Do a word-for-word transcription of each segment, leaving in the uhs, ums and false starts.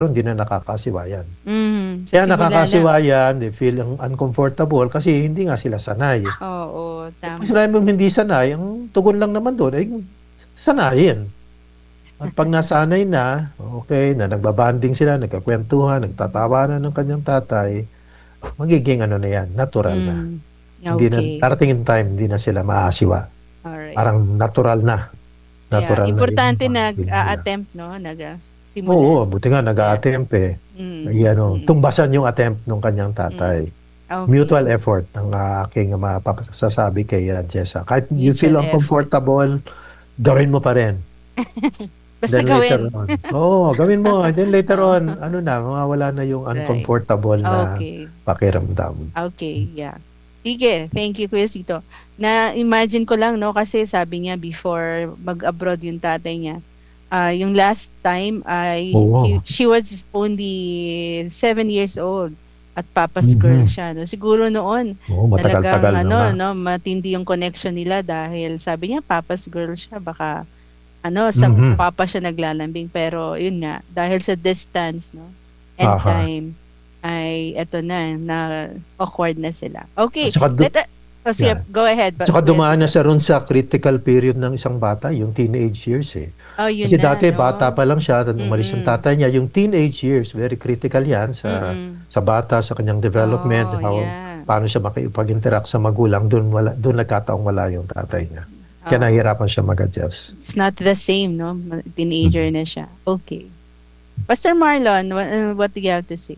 hindi na nakakasiwa yan. Mhm, sa Kaya simula lang. nakakasiwa yan, they feel un uncomfortable kasi hindi nga sila sanay. Oo, Eh, 'pag tama. sinabi mong hindi sanay, ang tugon lang naman dun ay sanayin. At 'pag nasanay na, okey, na nagba-bonding sila, nagkukuwentuhan, nagtatawanan ng kanyang tatay, magiging ano na yan, natural na. Hmm, Hindi na okey. darating yung time hindi na sila maasiwa. Alright. Parang natural na, Kaya natural na yung importante bonding nila. nag-a-attempt 'no, nag, ah, Oo, simulan. buti nga Yeah. nag-a-attempt, eh. Mm, I-ano, mm. tumbasan yung attempt nung kanyang Mm, tatay. okey. Mutual effort ang aking mapapasasabi kay, ah, Jessa. Kahit you feel Mutual effort. uncomfortable, gawin mo pa rin. Basta Then later gawin. on oo, gawin mo, and then later Oo. on, ano na, mawawala na yung Right. uncomfortable na Okey. pakiramdam. Okey, yeah. Sige, thank you Kuya Cito. Na-imagine ko lang 'no, kasi sabi niya before mag-abroad yung tatay niya, ah, yung last time ay he Oo. she was only seven years old at papa's girl Mhm. siya 'no. Siguro noon Oo, talagang matagal-tagal na nga. ano 'no, matindi yung connection nila dahil sabi niya papa's girl siya baka ano, sa Mhm. papa siya naglalambing. Pero yun nga, dahil sa distance 'no, and Uh-huh. time ay eto na, na-awkward na sila. At Okey, saka du let, ah oh, sige, yan. go ahead At ba saka Kuya dumaan na Cito. siya ro'n sa critical period ng isang bata, yung teenage years, eh. Oh, yun Kasi na dati bata 'no? pa lang siya nung umalis yung Mm. tatay niya, yung teenage years very critical yan sa Mm. sa bata, sa kanyang development, Oh, how yeah. paano siya makikipag-interact sa magulang, dun wala dun nagkataong wala yung tatay niya. Kaya Oo. nahihirapan siya mag-adjust. It's not the same 'no, teenager Mhm. na siya. Okey. Pastor Marlon, wha uh, what do you have to say?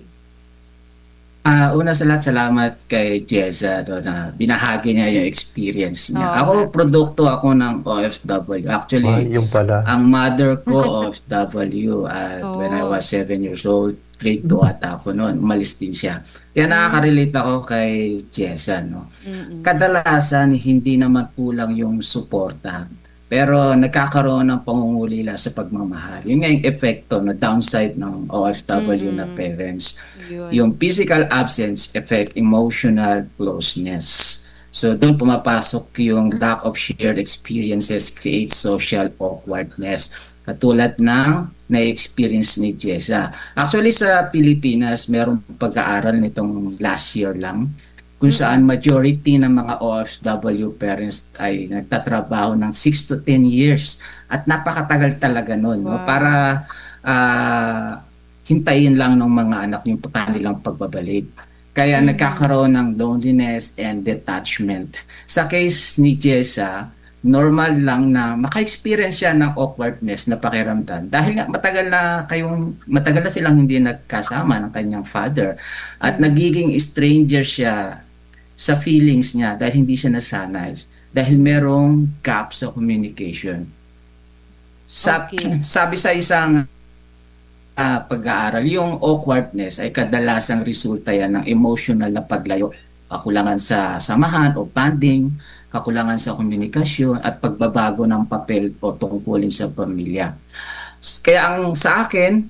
Ah, una sa lahat salamat kay Jessa 'no, na binahagi niya yung experience niya. Oo nga. Ako produkto ako ng O F W. Ay, Actually, yun pala. ang mother ko O F W at when I Oh. was seven years old, grade two ata ako no'n, umalis din siya. Kaya Hmm. nakaka-relate ako kay Jessa 'no. Mm. Kadalasan hindi naman kulang yung suporta, pero nagkakaroon ng pangungulila sa pagmamahal. Yun nga yung epekto na downside ng O F W na Mm. parents. Yun. Yung physical absence affect emotional closeness. So dun pumapasok yung lack of shared experiences creates social awkwardness. Katulad ng na-experience ni Jessa. Actually sa Pilipinas, merong pag-aaral nitong last year lang kung saan Mm. majority ng mga O F W parents ay nagtatrabaho ng six to ten years at napakatagal talaga nun 'no, Wow. para, ah, hintayin lang ng mga anak yung kanilang pagbabalik. Kaya Mhm. nagkakaroon ng loneliness and detachment. Sa case ni Jessa, normal lang na maka-experience siya ng awkwardness na pakiramdam dahil nga matagal na kayong matagal na silang hindi nagkasama ng kanyang father at Mm. nagiging stranger siya sa feelings niya dahil hindi siya nasanay, dahil Mm. merong gap sa communication. Sab Okey. sabi sa isang, ah, pag-aaral, yung awkwardness ay kadalasang resulta yan ng emotional na paglayo, kakulangan sa samahan o bonding, kakulangan sa komunikasyon at pagbabago ng papel o tungkulin sa pamilya. Kaya ang sa akin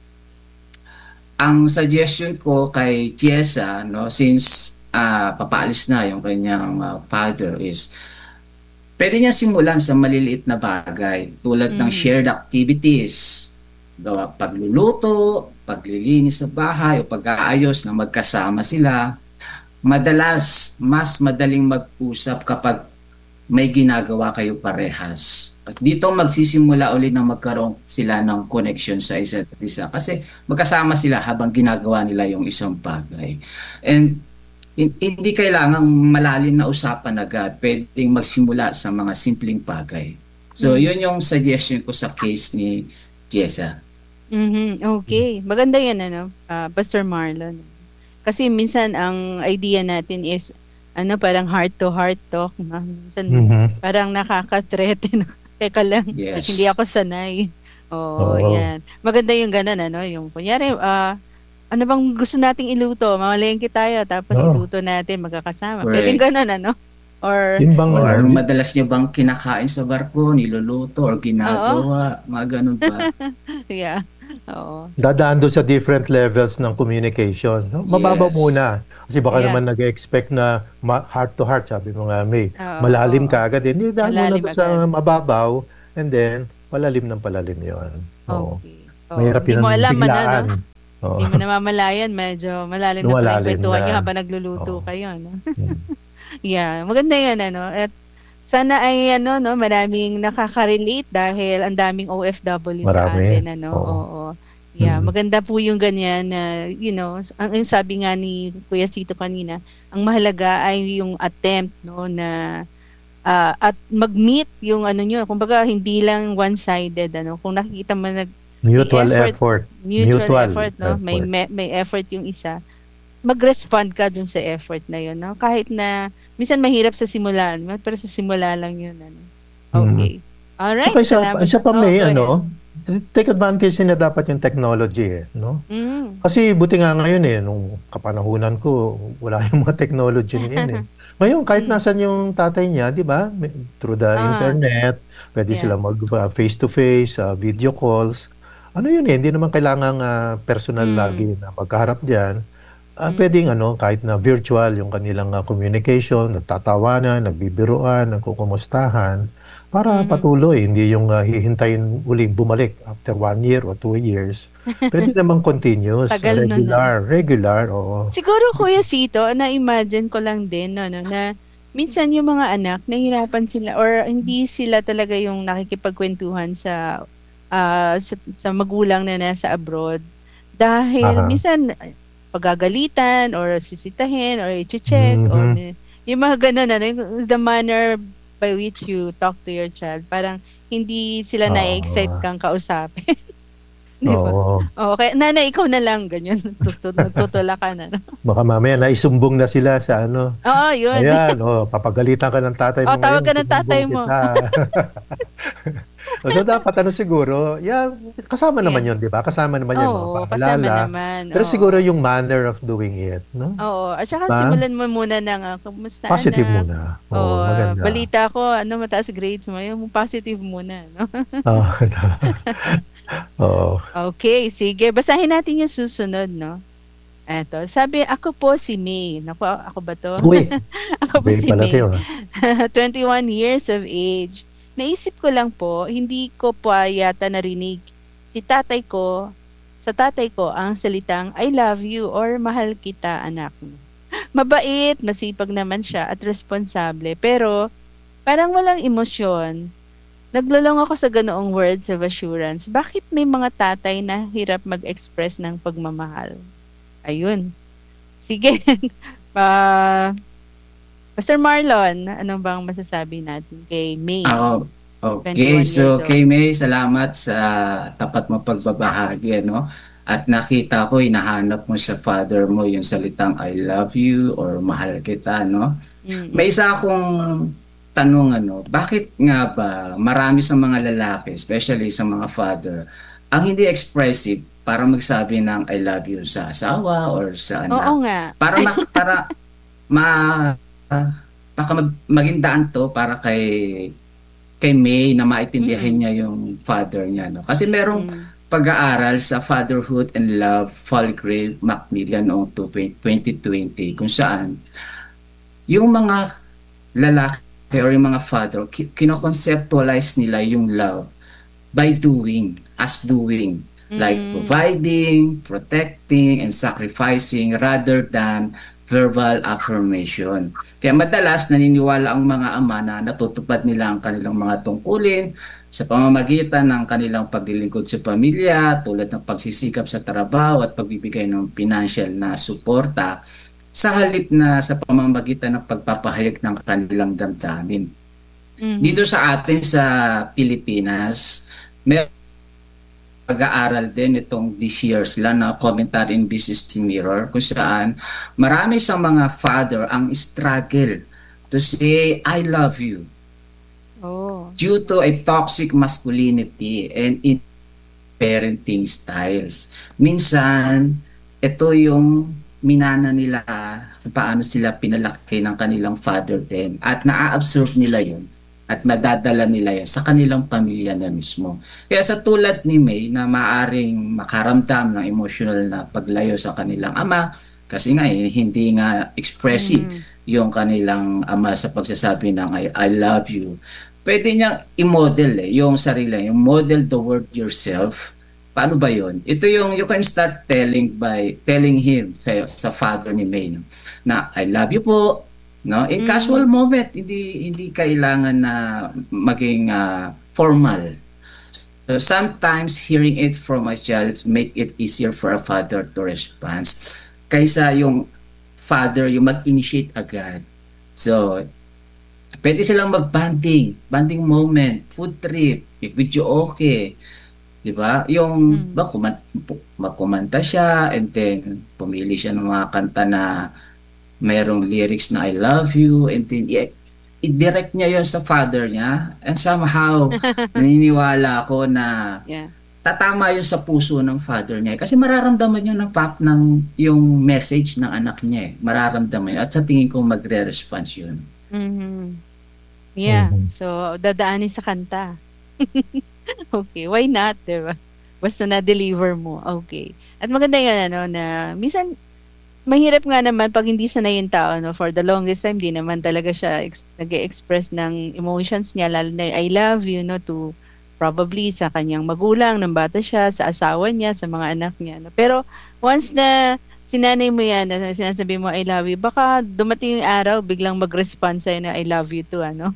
ang suggestion ko kay Jessa 'no, since, ah, papaalis na yung kanyang, ah, father is puwede niyang simulan sa maliliit na bagay tulad ng Mhm. shared activities, gawa pagluluto, paglilinis sa bahay o pag-aayos na magkasama sila. Madalas mas madaling mag-usap kapag may ginagawa kayo parehas. At dito magsisimula uli na magkaroon sila ng connection sa isa't isa kasi magkasama sila habang ginagawa nila yung isang bagay. And hin hindi kailangang malalim na usapan agad, puwedeng magsimula sa mga simpleng bagay. So yun Mhm. yung suggestion ko sa case ni Jessa. Mhm, okey. Maganda yan ano, ah, Pastor Marlon. Kasi minsan ang idea natin is ano, parang heart to heart talk 'no, minsan Mhm. parang nakaka-threaten, "Teka lang, hindi Yes. ako sanay." Oo, Oo. 'yan. Maganda yung gano'n ano, yung kunyari, ah, "Ano bang gusto nating iluto? Mamalengke tayo tapos Oo. iluto natin magkakasama." Puwedeng Correct. gano'n ano? Or Yun bang ano, Or di madalas niyo bang kinakain sa barko, niluluto or Oo. ginagawa, mga gano'n ba? Yeah, oo. Dadaan dun sa different levels ng communication 'no, mababaw Yes. muna. Kasi baka Yeah. naman nag-e-expect na ma heart to heart, sabi mo nga may Oo, malalim oo. kaagad, eh, 'di daan muna Malalim dun agad. sa mababaw and then palalim ng palalim yun, oo. Okey. Oo, Mahirap hindi yun mo ng alam ano, 'no? biglaan. Oo, Hindi mo namamalayan medyo malalim na pala yung lumalalim kuwentuhan niyo na. habang nagluluto Oo. kayo, 'no? Mm. Yeah, maganda 'yan ano at sana ay ano 'no, maraming nakaka-relate dahil ang daming O F W sa Marami, atin ano, oo. oo. Yeah, Mm. maganda po yung ganyan na you know, ang yung sabi nga ni Kuya Sito kanina, ang mahalaga ay yung attempt 'no na, ah, at mag-meet yung ano niyo, kumbaga hindi lang one-sided ano, kung nakikita mo nag may Mutual effort, effort, mutual mutual effort 'no, may effort. me may effort yung isa, mag-respond ka dun sa effort na yun 'no, kahit na minsan mahirap sa simula, no, pero sa simula lang yun ano. Mm. Okay. Alright, Tsaka isa pa salamat. isa pa Oo, may go ahead. ano, take advantage din na dapat yung technology, eh, 'no? Hmm. Kasi buti nga ngayon, eh, nung kapanahunan ko wala yung mga technology na yun, eh. Ngayon kahit Hmm. nasaan yung tatay niya, 'di ba, me through the Ah. internet, puwede Yeah. silang mag ah, face to face, ah, video calls. Ano yun, eh, hindi naman kailangang, ah, personal lagi Hmm. na magkaharap diyan. Ah, Hmm. puwedeng ano, kahit na virtual yung kanilang, ah, communication, nagtatawanan, nagbibiruan, nagkukumustahan, para Mhm. patuloy. Hindi yung, ah, hihintayin uling bumalik after one year or two years. Puwede namang continuous, Tagal nun ano. regular, regular, oo. Siguro Kuya Sito, na-imagine ko lang din ano na minsan yung mga anak nahihirapan sila or hindi sila talaga yung nakikipagkuwentuhan sa, ah, sa sa magulang na nasa abroad. Dahil Uh-huh. minsan pagagalitan or sisitahin or iche-check or Mhm. may yung mga gano'n ano, yung the manner by which you talk to your child, parang hindi sila na-e-excite Oo. kang kausapin. 'Di ba? Oo. Oo, kaya, "Nanay ikaw na lang." ganyan, tutu nagtutulakan ano. Baka mamaya naisumbong na sila sa ano, Oo, yun. "Ayan, oh, papagalitan ka ng tatay Oh, mo tawag ngayon, ka ng tatay sinumbong mo. kita." Oh, so dapat ano siguro, yeah, kasama naman Yeah. yun, 'di ba? Kasama naman yung mga Oo, kasama paalala, naman, pero siguro oo. yung manner of doing it, 'no? Oo, at saka Ba? simulan mo muna ng, ah, "Kamusta Positive anak? muna, oo, Oo, maganda. balita ko ano mataas grades mo." Yung positive muna 'no? Oo, oo. Okay, sige basahin natin yung susunod 'no. Eto, sabi, "Ako po si May." Naku, ako ba 'to? Uy, Ako po May si pala May, sa'yo, ah. twenty-one years of age. Naisip ko lang po, hindi ko pa yata narinig si tatay ko sa tatay ko ang salitang, "I love you" or "Mahal kita anak." Mabait, masipag naman siya at responsable pero parang walang emosyon. Naglulong ako sa ganoong words of assurance. Bakit may mga tatay na hirap mag-express ng pagmamahal? Ayun. Sige, ah, Pastor Marlon, ano bang masasabi natin kay May, Oo, okay. twenty-one years So, old? kay May, salamat sa tapat mong pagbabahagi ano, at nakita ko hinahanap mo sa father mo yung salitang, "I love you" or "Mahal kita," 'no? May Mm. isa akong tanong ano, bakit nga ba marami sa mga lalaki, especially sa mga father, ang hindi expressive para magsabi ng I love you sa asawa or sa Oo anak? nga. Para mak para ma baka mag maging daan 'to para kay kay May na maintindihan Mm. niya yung father niya 'no. Kasi merong Mm. pag-aaral sa Fatherhood and Love, Falgrave Macmillan noong two twenty twenty kung saan yung mga lalaki or yung mga father ki kino-conceptualize nila yung love by doing, as doing. Like Hmm. providing, protecting, and sacrificing rather than verbal affirmation. Kaya madalas naniniwala ang mga ama na natutupad nila ang kanilang mga tungkulin sa pamamagitan ng kanilang paglilingkod sa pamilya, tulad ng pagsisikap sa trabaho at pagbibigay ng financial na suporta, sa halip na sa pamamagitan ng pagpapahayag ng kanilang damdamin. Dito Mhm. sa atin sa Pilipinas, may pag-aaral din itong this year's lang na Commentary in Business Mirror kung saan marami sa mga father ang struggle to say, "I love you" Oh. due to a toxic masculinity and in parenting styles. Minsan, ito yung minana nila kung paano sila pinalaki ng kanilang father din at naa-absorb nila yun at nadadala nila yan sa kanilang pamilya na mismo. Kaya sa tulad ni May na maaring makaramdam ng emotional na paglayo sa kanilang ama kasi nga eh, hindi nga expressive Mhm. yung kanilang ama sa pagsasabi ng I, I love you. Pwede niyang i-model eh, yung sarili, yung model the word yourself Paano ba yun? Ito yung you can start telling by telling him sa sa father ni May, no, na I love you po, no, in casual Mm. moment, hindi hindi kailangan na maging ah, formal. So sometimes hearing it from a child make it easier for a father to respond kaysa yung father yung mag-initiate agad. So pwede silang mag-banding, banding moment, food trip, if video okay. 'Di ba? Yung Mm. ba kuman, magkumanta siya and then pumili siya ng mga kanta na mayroong lyrics na I love you and then i- i-direct niya yon sa father niya and somehow naniniwala ako na Yeah. tatama yun sa puso ng father niya kasi mararamdaman yun ng pap ng yung message ng anak niya eh. Mararamdaman yun at sa tingin ko magre-response yun. Mhm. Yeah. Mhm. So, dadaanin sa kanta. Okay, why not, 'di ba? Basta na-deliver mo, okay. At maganda 'yun ano na minsan mahirap nga naman 'pag hindi sanay yung tao 'no, for the longest time 'di naman talaga siya ex nag-e-express ng emotions niya lalo na I love you 'no, to probably sa kanyang magulang nung bata siya, sa asawa niya, sa mga anak niya 'no. Pero once na sinanay mo 'yan na sinasabi mo I love you, baka dumating yung araw biglang mag-respond sa'yo na I love you too ano.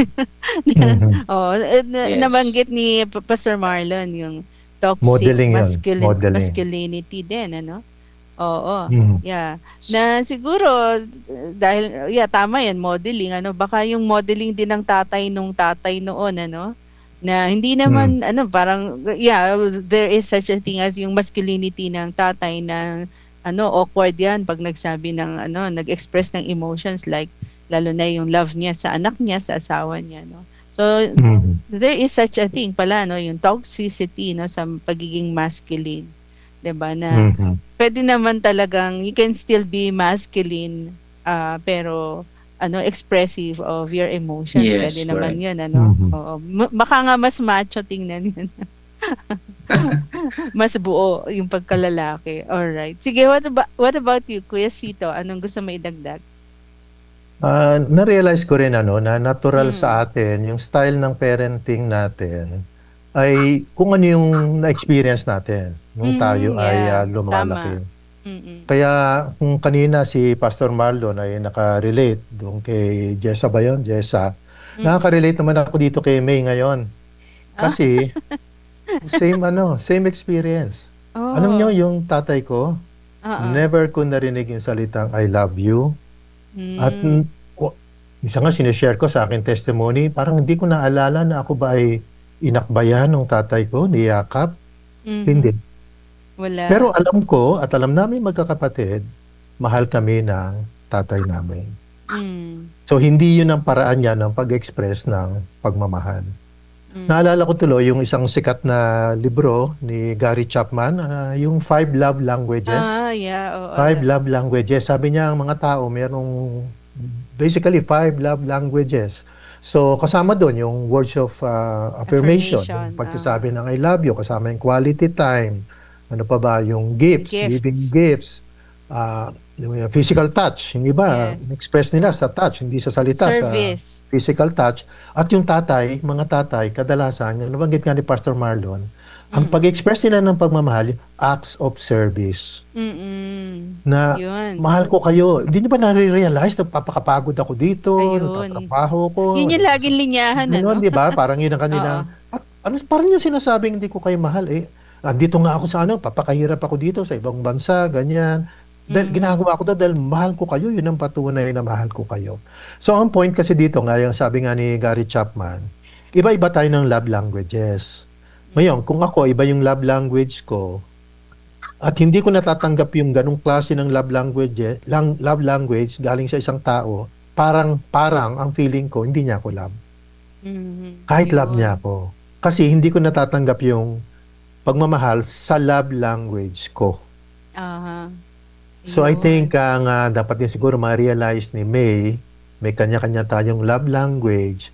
Mhm. Oo, eh, na Yes. nabanggit ni Pa Pastor Marlon yung toxic Modeling yun, masculin modeling. masculinity din ano. Oo, Mhm. yeah. Na siguro d- dahil yeah, tama 'yan, modeling ano, baka yung modeling din ng tatay nung tatay noon ano, na hindi Mm. naman ano, parang yeah, there is such a thing as yung masculinity ng tatay na ano, awkward 'yan 'pag nagsabi ng ano, nag-express ng emotions like lalo na yung love niya sa anak niya, sa asawa niya 'no. So Mhm. there is such a thing pala 'no, yung toxicity 'no, sa pagiging masculine, 'di ba, na Mhm. puwede naman talagang you can still be masculine, ah, pero ano, expressive of your emotions, Yes, puwede naman correct. 'yun ano, Mhm. oo. Ma baka nga mas macho tingnan 'yun, mas buo yung pagkalalaki, alright. Sige, what aba what about you, Kuya Sito, anong gusto mo idagdag? Ah, na-realize ko rin ano na natural Hmm, sa atin yung style ng parenting natin ay kung ano yung na-experience natin nung tayo mhm, ay, yeah, ah, tama. lumalaki. Mm, Kaya kung kanina si Pastor Marlon ay naka-relate doon kay Jessa ba yun? Jessa. mm. Nakaka-relate naman ako dito kay May ngayon. Ah, Kasi same ano, same experience. Alam niyo oh, yung tatay ko, oo. never ko narinig yung salitang I love you. At Hmm, mm, o minsan nga shine-share ko sa aking testimony, parang hindi ko naalala na ako ba ay inakbayan ng tatay ko, niyakap, hindi. mhm. Pero Wala. alam ko at alam namin magkakapatid, mahal kami ng tatay namin. Hmm, So hindi yun ang paraan niya ng pag-express ng pagmamahal. hmm. Naalala ko tuloy yung isang sikat na libro ni Gary Chapman, ah, yung Five Love Languages. Ah, yeah, oo, Five alam love languages. Sabi niya ang mga tao merong basically five love languages. So kasama doon yung words of ah, affirmation, yung affirmation, uh pagsasabi ng I love you, kasama yung quality time. Ano pa ba? Yung gifts, giving gifts. gifts. ah, yung physical touch. Yung iba, Yes. express nila sa touch, hindi sa salita, sa Service. physical touch. At yung tatay, mga tatay, kadalasan, yung nabanggit nga ni Pastor Marlon, ang Mm. pag-express nila ng pagmamahal, acts of service Mm. na Yun. mahal ko kayo. Hindi niyo ba nare-realize nagpapakapagod ako dito, Ayun. nagtatrabaho ko, Yun yung laging linyahan gano'n, ano? 'di ba? Parang yun ang Oo. kanilang at ano, parang yung sinasabing hindi ko kayo mahal, eh, andito nga ako sa ano, papakahirap ako dito sa ibang bansa, ganyan. Dahil Mhm. ginagawa ko 'to dahil mahal ko kayo, yun ang patunay na mahal ko kayo. So, ang point kasi dito nga, yung sabi nga ni Gary Chapman, iba-iba tayo ng love languages. Ngayon, Mm. kung ako, iba yung love language ko, at hindi ko natatanggap yung ganong klase ng love language, lang, love language galing sa isang tao, parang, parang ang feeling ko, hindi niya ako love. Mhm. Kahit love niya Yun. ako. Kasi hindi ko natatanggap yung pagmamahal sa love language ko. Aha. So I think Yun. ang ah, dapat din siguro ma-realize ni May, may kanya-kanya tayong love language,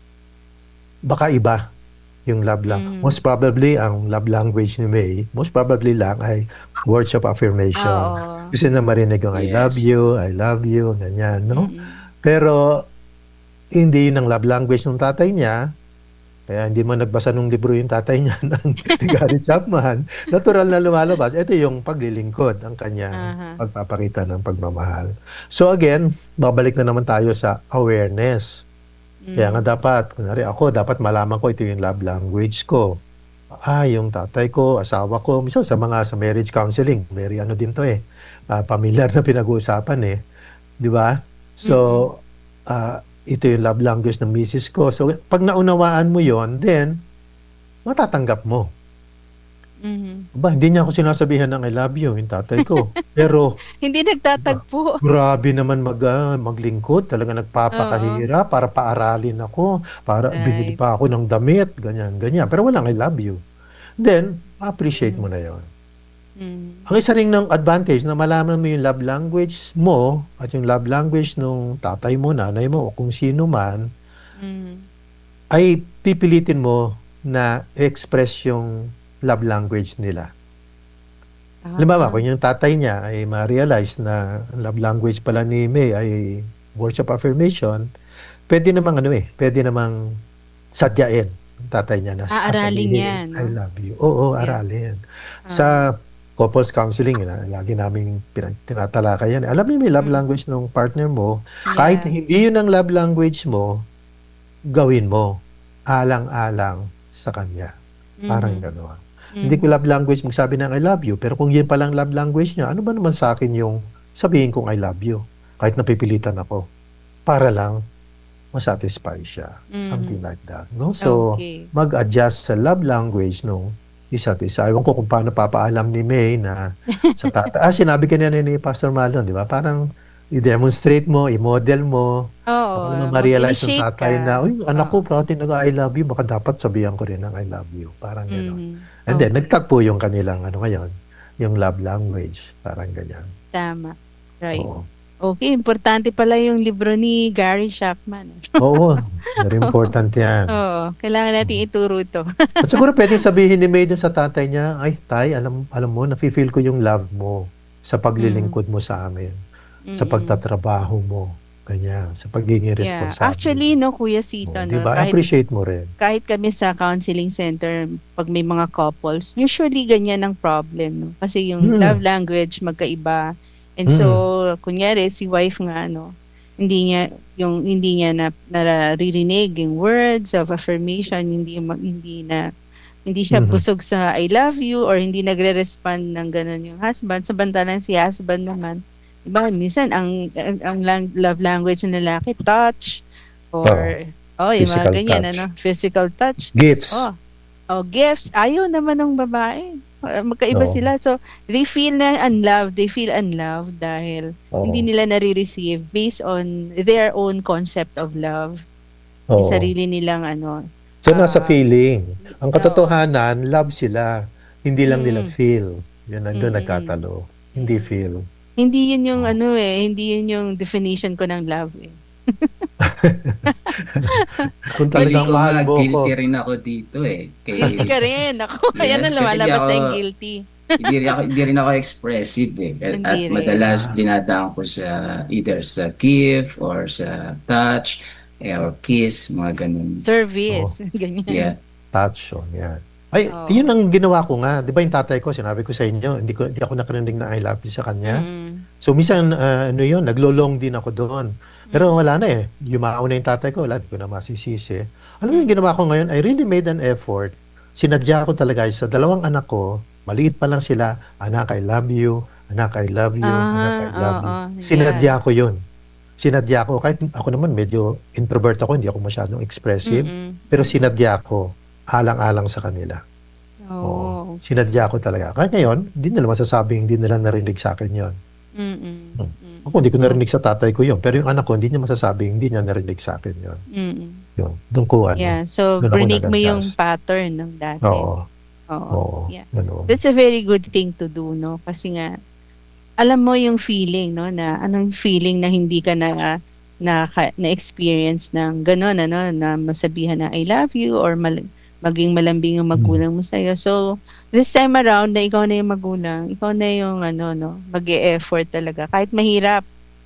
baka iba yung love lang. Mhm. Most probably, ang love language ni May, most probably lang ay words of affirmation. Oo. Gusto na marinig yung I love Yes. you, I love you, ganyan, no? Mm. Pero, hindi yun ang love language ng tatay niya, Kaya hindi man nagbasa ng libro yung tatay niya ng ni Gary Chapman, natural na lumalabas. Ito yung paglilingkod, ang kanyang Aha. pagpapakita ng pagmamahal. So again, babalik na naman tayo sa awareness. Kaya nga Mm. dapat, kunwari ako, dapat malaman ko ito yung love language ko. Ah, yung tatay ko, asawa ko, minsan sa mga sa marriage counseling, very ano din to eh, ah, pamilyar na pinag-uusapan eh, di ba? So, Mm. ah, ito yung love language ng misis ko. So, pag naunawaan mo yon, then, matatanggap mo. Mhm. Aba, hindi niya ako sinasabihan ng I love you, yung tatay ko. Pero, Hindi Ba, nagtatagpo. grabe naman mag, ah, maglingkod. Talaga Oo. nagpapakahirap para paaralin ako, para binili Right. pa ako ng damit, ganyan, ganyan. Pero walang I love you. Then, appreciate mo Mm. na yon. Mm. Ang isa ring ng advantage na malaman mo yung love language mo at yung love language nung tatay mo, nanay mo, o kung sino man, Mm. ay pipilitin mo na express yung love language nila. Halimbawa, Ah. kung yung tatay niya ay ma-realize na ang love language pala ni May ay words of affirmation, pwede namang ano eh, pwede namang sadyain ang tatay niya na Aaralin niya, sasabihin, I no? love you. Oo, Yeah. aralin. Oo. Sa couples counseling, na lagi naming pinag- tinatalakay yan. Alam mo yung may love Mm. language ng partner mo, kahit Yeah. hindi yun ang love language mo, gawin mo. Alang-alang sa kanya. Parang Mhm. gano'n. Hindi ko Mhm. love language magsabi ng I love you, pero kung yun palang love language niya, ano ba naman sa akin yung sabihin kong I love you? Kahit napipilitan ako. Para lang masatisfy siya. Something Mhm. like that. No? So, Okay. mag-adjust sa love language nung isa't isa. Ewan ko kung paano papaalam ni May na sa tata. Ah, sinabi kanina ni Pastor Marlon, di ba? Parang i-demonstrate mo, i-model mo. Oo, Baka naman ma-realize ng mag-initiate tatay ka. na, uy, anak ko, Oo. parati nag-I love you. Baka dapat sabihan ko rin ng I love you. Parang gano'n. Mhm. And then, Okay. nagtagpo yung kanilang, ano ngayon, yung love language. Parang ganyan. Tama. Right. Oo. Okay, importante pala yung libro ni Gary Chapman. Oo, very important yan. Oo, kailangan natin ituro ito. At siguro pwedeng sabihin ni May dun sa tatay niya, ay, tay, alam, alam mo, nafe-feel ko yung love mo sa Mm. paglilingkod mo sa amin, sa Mm. pagtatrabaho mo, ganyan, sa pagiging Yeah. responsable. Actually, no, Kuya Sito, Oh, di no, ba? kahit Appreciate mo rin. kahit kami sa counseling center, pag may mga couples, usually ganyan ang problem, no? Kasi yung Hmm. love language magkaiba. And so, Hmm. kunyari si wife nga, no, hindi niya yung hindi niya na naririnig yung words of affirmation, hindi ma- hindi na hindi siya Mhm. busog sa I love you or hindi nagre-respond ng ganun yung husband. Samantalang si husband naman, diba, minsan ang, ang, ang lang- love language ng lalaki, touch, or, oh, yung mga Physical ganyan, touch. ano, physical touch. Gifts. Oh, oh, gifts. Ayaw naman ng babae. Uh, Magkaiba Oo. sila. So, they feel na unloved. They feel unloved dahil Oo. hindi nila nare-receive based on their own concept of love. Oo. Yung sarili nilang ano. So, nasa ah, feeling. Ang Oo. katotohanan, love sila. Hindi lang nila Mm. feel. Yun, nandun Mm-mm. nagkatalo. Hindi Mm. feel. Hindi yun yung Oh. ano eh. Hindi yun yung definition ko ng love eh. Kung Feeling talagang ko mahal nga mo ko. guilty rin ako dito eh. Guilty Kay, ka rin. Ako, Yes, ayan na kasi lumalabas di ako- na yung guilty. hindi rin ako, hindi rin ako expressive eh. At Hindi rin. madalas Ah. dinadaan ko sa either sa gift or sa touch eh, or kiss, mga ganun. Service. Ganyan. Yeah. Touch on yan. Ay, Oo. yun ang ginawa ko nga. Di ba yung tatay ko, sinabi ko sa inyo, hindi, ko, hindi ako nakarinig na I love you sa kanya. Mm. So, minsan, ah, ano yun, naglolong din ako doon. Pero Mm. wala na eh. Yumao na yung tatay ko, wala, di ko na masisisi. Alam mo yung Mm. ginawa ko ngayon, I really made an effort. Sinadya ko talaga sa dalawang anak ko, maliit pa lang sila, anak, I love you, anak, I love you, anak, I Ah, love you. oo. Sinadya ko yun. Sinadya ko, kahit ako naman medyo introvert ako, hindi ako masyadong expressive, Mm-mm. pero sinadya ko, alang-alang sa kanila. Oo. Oo. Sinadya ko talaga. Kaya ngayon, hindi nila masasabing hindi nila narinig sa akin yon. Mm-mm. Hmm. Mm-mm. Ako, hindi ko narinig sa tatay ko yon. Pero yung anak ko, hindi niya masasabing hindi niya narinig sa akin yon. Mm-mm. Yun. Doon ko, ano. Yeah, so doon ako brinig mo yung nag-adjust. pattern ng dati. Oo. Oo. Oo. Yeah. Ganun. That's a very good thing to do, no? Kasi nga, alam mo yung feeling, no? Na anong feeling na hindi ka na na na-experience ng gano'n, ano, na masabihan na I love you or mal- maging malambing yung magulang mo sa'yo. So, this time around na ikaw na yung magulang, ikaw na yung ano, no, mag-e-effort talaga. Kahit mahirap,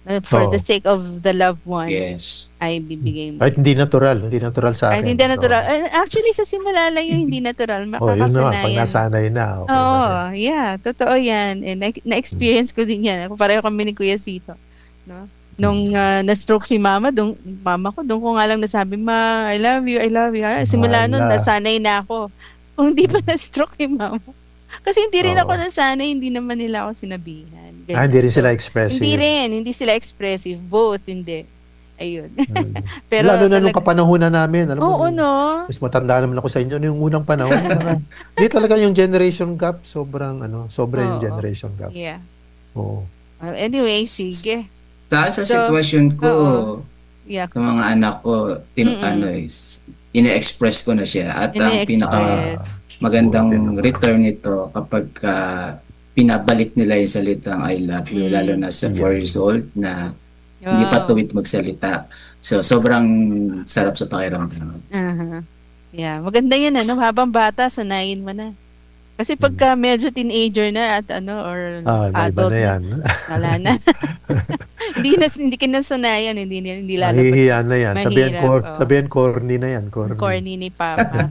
Uh, for the Oo. sake of the loved ones, Yes. ay bibigay mo. Kahit hindi natural, hindi natural sa Kahit akin. hindi natural. Oo. Uh, Actually, sa simula lang yung hindi natural, Oh, yun naman. Pag makakasanayan. nasanay na, okay na Oo, rin. yeah, totoo yan. And na- na-experience ko din yan. Ako pareho kami ni Kuya Sito. No? Nung ah, na-stroke si mama, dung, mama ko, doon ko nga lang nasabi, ma, I love you, I love you. Ah, simula nun, Wala. nasanay na ako. Kung hindi pa na-stroke si mama. Kasi hindi rin ako Oo. nasanay, hindi naman nila ako sinabihan. Ah, Ganyan. hindi rin So, sila expressive. hindi rin, hindi sila expressive. Both, hindi. Ayun. Mm. Pero Lalo na nung talaga, kapanahunan namin. Alam mo, oo, nung- no? mas matanda naman ako sa inyo. Yung unang panahon, mga, hindi talaga yung generation gap. Sobrang, ano, sobra yung Oo. generation gap. Yeah. Oo. Well, anyway, sige. Sa, sa So, sitwasyon ko, oo. Yeah. sa mga anak ko, tin, Mm-mm. ano, is, ine-express ko na siya. At ang pinaka Ine-express. magandang Buti naman. return nito kapag ah, pinabalik nila yung salitang I love you, Mm. lalo na sa four years old na hindi pa Wow. tuwid magsalita. So, sobrang sarap sa pakiramdam. Aha. Yeah, maganda yan ano, habang bata sanayin mo na. Kasi pagka medyo teenager na at ano or Ah, may iba adult na na, yan. wala na. hindi na hindi kinasanayan, hindi na- hindi lalabas. Mahihiya na yan. Sabihin, Mahirap, cor, oo. sabihin corny na yan. Corny. Corny ni Papa.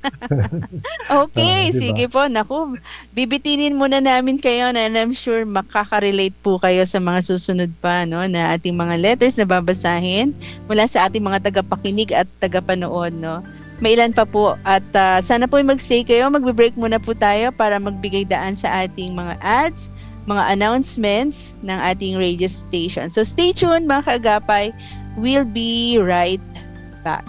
Okay, Ah, di ba? sige po. Naku, bibitinin muna namin kayo na and I'm sure makaka-relate po kayo sa mga susunod pa no, na ating mga letters na babasahin mula sa ating mga tagapakinig at tagapanood. No? May ilan pa po at ah, sana po mag-stay kayo. Magbe-break muna po tayo para magbigay daan sa ating mga ads, mga announcements ng ating radio station. So stay tuned mga kaagapay. We'll be right back.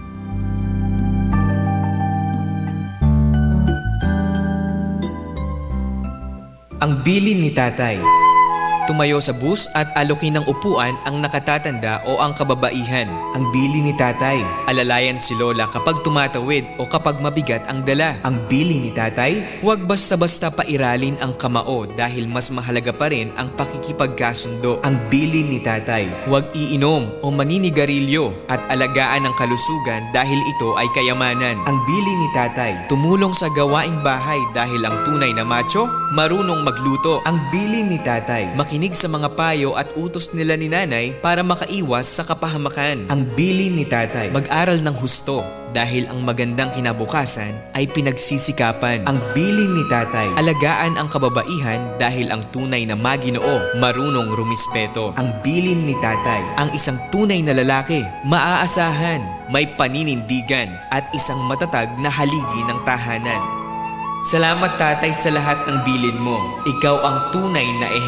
Ang bilin ni tatay. Tumayo sa bus at alokin ng upuan ang nakatatanda o ang kababaihan. Ang bilin ni tatay. Alalayan si lola kapag tumatawid o kapag mabigat ang dala. Ang bilin ni tatay, huwag basta-basta pairalin ang kamao dahil mas mahalaga pa rin ang pakikipagkasundo. Ang bilin ni tatay, huwag iinom o maninigarilyo at alagaan ang kalusugan dahil ito ay kayamanan. Ang bilin ni tatay, tumulong sa gawaing bahay dahil ang tunay na macho, marunong magluto. Ang bilin ni tatay, makinig sa mga payo at utos nila ni nanay para makaiwas sa kapahamakan. Ang bilin ni tatay, mag-aral ng husto dahil ang magandang kinabukasan ay pinagsisikapan. Ang bilin ni tatay, alagaan ang kababaihan dahil ang tunay na maginoo, marunong rumispeto. Ang bilin ni tatay, ang isang tunay na lalaki, maaasahan, may paninindigan at isang matatag na haligi ng tahanan. Salamat tatay sa lahat ng bilin mo. Ikaw ang tunay na